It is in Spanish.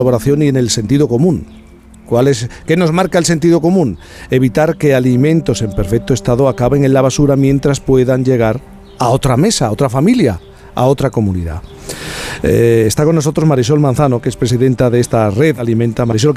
colaboración y en el sentido común. ¿Qué nos marca el sentido común? Evitar que alimentos en perfecto estado acaben en la basura mientras puedan llegar a otra mesa, a otra familia, a otra comunidad. Está con nosotros Marisol Manzano, que es presidenta de esta red Alimenta. Marisol,